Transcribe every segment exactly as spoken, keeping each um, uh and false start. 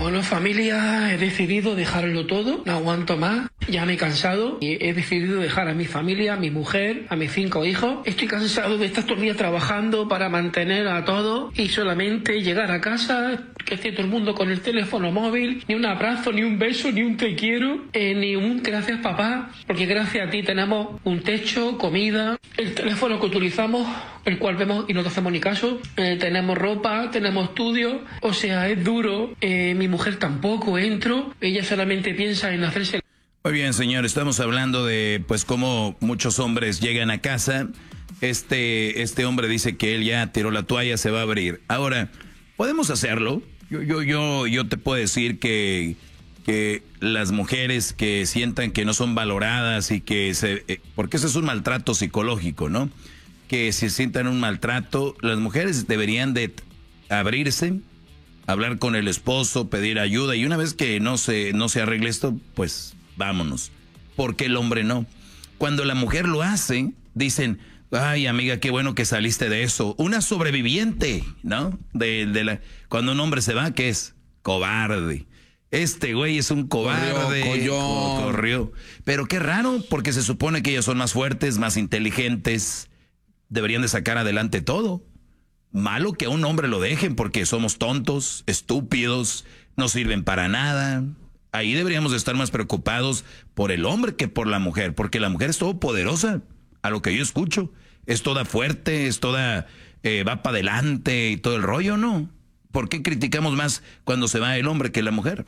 Bueno, familia, he decidido dejarlo todo, no aguanto más, ya me he cansado y he decidido dejar a mi familia, a mi mujer, a mis cinco hijos. Estoy cansado de estar todo el día trabajando para mantener a todos y solamente llegar a casa, que esté todo el mundo con el teléfono móvil, ni un abrazo, ni un beso, ni un te quiero, eh, ni un gracias papá, porque gracias a ti tenemos un techo, comida, el teléfono que utilizamos, el cual vemos y no te hacemos ni caso, eh, tenemos ropa, tenemos estudio, o sea, es duro, eh, mi mujer tampoco, entro, ella solamente piensa en hacerse... Muy bien, señor, estamos hablando de pues cómo muchos hombres llegan a casa. Este, este hombre dice que él ya tiró la toalla, se va a abrir. Ahora, ¿podemos hacerlo? Yo, yo, yo, yo te puedo decir que, que las mujeres que sientan que no son valoradas y que se... Eh, porque eso es un maltrato psicológico, ¿no? Que si sientan un maltrato, las mujeres deberían de abrirse, hablar con el esposo, pedir ayuda, y una vez que no se, no se arregle esto, pues vámonos. Porque el hombre no. Cuando la mujer lo hace, dicen, ay amiga, qué bueno que saliste de eso. Una sobreviviente, ¿no? De, de la, cuando un hombre se va, ¿qué es? Cobarde. Este güey es un cobarde. Corrió, corrió. Pero qué raro, porque se supone que ellos son más fuertes, más inteligentes. Deberían de sacar adelante todo. Malo que a un hombre lo dejen porque somos tontos, estúpidos, no sirven para nada. Ahí deberíamos de estar más preocupados por el hombre que por la mujer, porque la mujer es todopoderosa, a lo que yo escucho. Es toda fuerte, es toda, eh, va para adelante y todo el rollo, ¿no? ¿Por qué criticamos más cuando se va el hombre que la mujer?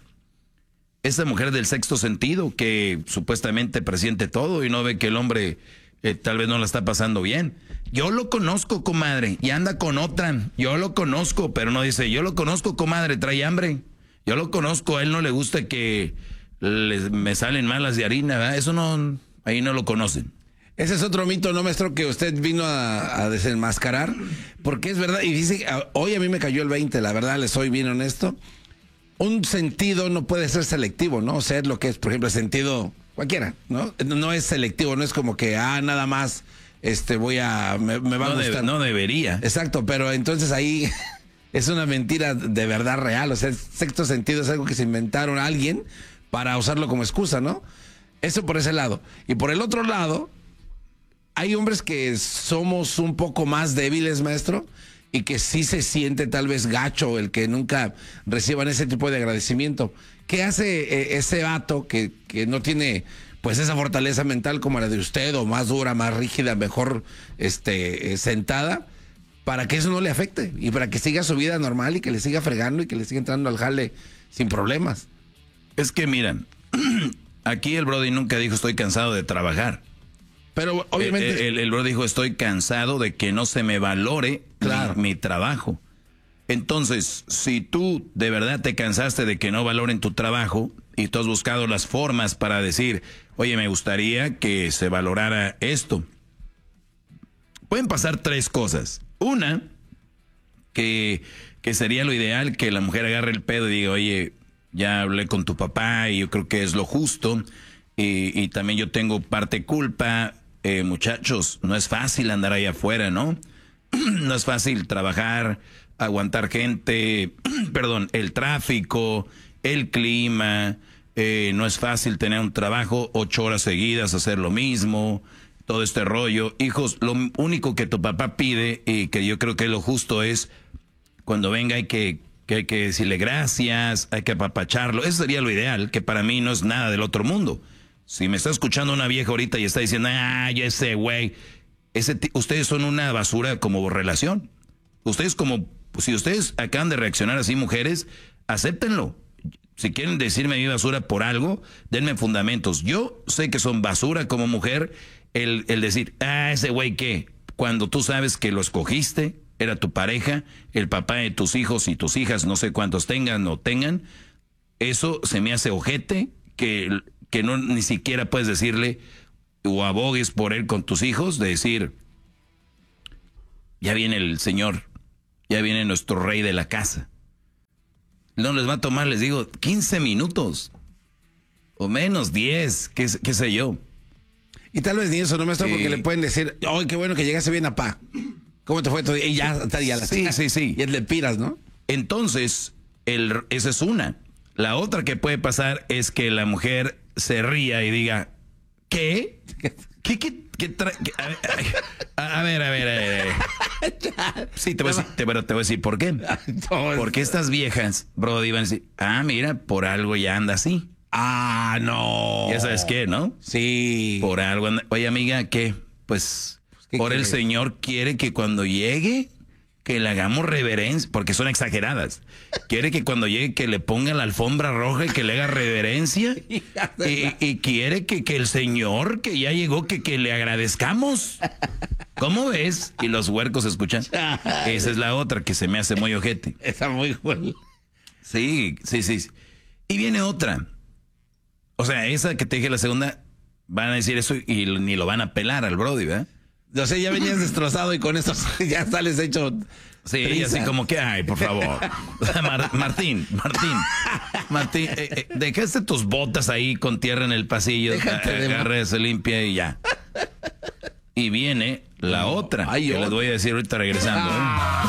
Esa mujer del sexto sentido que supuestamente presiente todo y no ve que el hombre eh, tal vez no la está pasando bien. Yo lo conozco, comadre, y anda con otra. Yo lo conozco, pero no dice, yo lo conozco, comadre, trae hambre. Yo lo conozco, a él no le gusta que les, me salen malas de harina, ¿verdad? Eso no, ahí no lo conocen. Ese es otro mito, ¿no, maestro? Que usted vino a, a desenmascarar, porque es verdad, y dice, hoy a mí me cayó el veinte, la verdad, le soy bien honesto. Un sentido no puede ser selectivo, ¿no? O sea, es lo que es, por ejemplo, el sentido cualquiera, ¿no? No es selectivo, no es como que, ah, nada más, este, voy a, me, me va no a gustar. De, no debería. Exacto, pero entonces ahí... Es una mentira de verdad real, o sea, el sexto sentido es algo que se inventaron a alguien para usarlo como excusa, ¿no? Eso por ese lado. Y por el otro lado, hay hombres que somos un poco más débiles, maestro, y que sí se siente tal vez gacho el que nunca reciban ese tipo de agradecimiento. ¿Qué hace eh, ese vato que, que no tiene pues esa fortaleza mental como la de usted, o más dura, más rígida, mejor este, eh, sentada, para que eso no le afecte y para que siga su vida normal y que le siga fregando y que le siga entrando al jale sin problemas? Es que miran, aquí el Brody nunca dijo estoy cansado de trabajar. Pero obviamente... El, el, el Brody dijo estoy cansado de que no se me valore claro. mi, mi trabajo. Entonces, si tú de verdad te cansaste de que no valoren tu trabajo y tú has buscado las formas para decir, oye, me gustaría que se valorara esto. Pueden pasar tres cosas. Una, que, que sería lo ideal que la mujer agarre el pedo y diga, oye, ya hablé con tu papá y yo creo que es lo justo y, y también yo tengo parte culpa. Eh, muchachos, no es fácil andar ahí afuera, ¿no? No es fácil trabajar, aguantar gente, perdón, el tráfico, el clima, eh, no es fácil tener un trabajo ocho horas seguidas, hacer lo mismo, todo este rollo. Hijos, lo único que tu papá pide y que yo creo que lo justo es cuando venga hay que, que hay que decirle gracias, hay que apapacharlo. Eso sería lo ideal, que para mí no es nada del otro mundo. Si me está escuchando una vieja ahorita y está diciendo, ay, ese güey, ese ustedes son una basura como relación. Ustedes como, si ustedes acaban de reaccionar así, mujeres, acéptenlo. Si quieren decirme mi basura por algo, denme fundamentos. Yo sé que son basura como mujer. El, el decir, ah, ese güey, ¿qué? Cuando tú sabes que lo escogiste, era tu pareja, el papá de tus hijos y tus hijas, no sé cuántos tengan o tengan, eso se me hace ojete, que, que no ni siquiera puedes decirle o abogues por él con tus hijos, de decir, ya viene el señor, ya viene nuestro rey de la casa. No les va a tomar, les digo, quince minutos, o menos, diez, qué, qué sé yo. Y tal vez ni eso, ¿no, maestro? Sí. Porque le pueden decir, ¡ay, qué bueno que llegaste bien a pa! ¿Cómo te fue todo? Y ya, ya la Sí, sí, sí. Y le piras, ¿no? Entonces, el, esa es una. La otra que puede pasar es que la mujer se ría y diga, ¿qué? ¿Qué, qué, qué tra- qué? A, a ver, a ver, a ver. A ver. Sí, te voy a decir, te, pero te voy a decir por qué. Porque estas viejas, Brody, van a decir, ah, mira, por algo ya anda así. Ah, no. Ya sabes qué, ¿no? Sí. Por algo anda. Oye, amiga, ¿qué? Pues, ¿qué por el quieres? Señor quiere que cuando llegue, que le hagamos reverencia, porque son exageradas. Quiere que cuando llegue, que le ponga la alfombra roja y que le haga reverencia. y, y quiere que, que el Señor, que ya llegó, que, que le agradezcamos. ¿Cómo ves? Y los huercos escuchan. Esa es la otra que se me hace muy ojete. Está muy bueno. Sí, sí, sí. Y viene otra. O sea, esa que te dije la segunda, van a decir eso y ni lo van a pelar al Brody, ¿verdad? O sea, ya venías destrozado y con esto ya sales hecho. Sí, trizas. y así como que, ay, por favor. Mar- Martín, Martín, Martín, eh, eh, dejaste tus botas ahí con tierra en el pasillo, Déjate de- agarre, se limpia y ya. Y viene la otra, Ay, que les otra. voy a decir ahorita regresando. ¿eh?